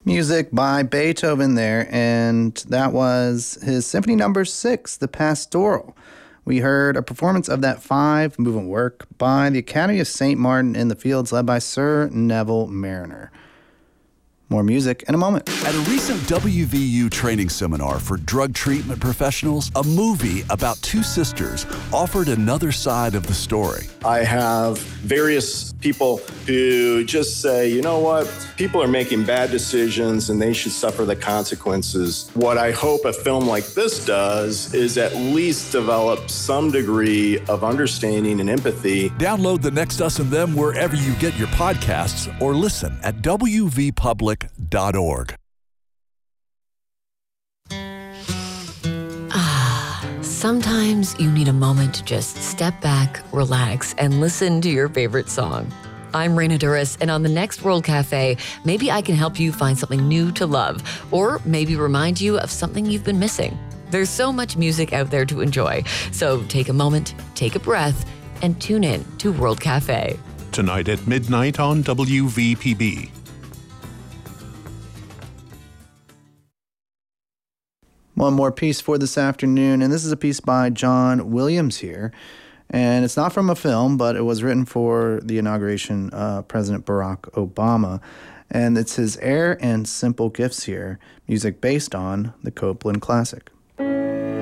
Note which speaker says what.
Speaker 1: Music by Beethoven there, and that was his Symphony Number 6, The Pastoral. We heard a performance of that 5-movement work by the Academy of St. Martin in the Fields, led by Sir Neville Marriner. More music in a moment.
Speaker 2: At a recent WVU training seminar for drug treatment professionals, a movie about two sisters offered another side of the story.
Speaker 3: I have various people who just say, you know what, people are making bad decisions and they should suffer the consequences. What I hope a film like this does is at least develop some degree of understanding and empathy.
Speaker 2: Download The Next Us and Them wherever you get your podcasts or listen at wvpublic.org.
Speaker 4: Sometimes you need a moment to just step back, relax, and listen to your favorite song. I'm Raina Duras, and on the next World Cafe, maybe I can help you find something new to love, or maybe remind you of something you've been missing. There's so much music out there to enjoy, so take a moment, take a breath, and tune in to World Cafe.
Speaker 5: Tonight at midnight on WVPB.
Speaker 1: One more piece for this afternoon, and this is a piece by John Williams here. And it's not from a film, but it was written for the inauguration of President Barack Obama. And it's his Air and Simple Gifts here, music based on the Copland classic.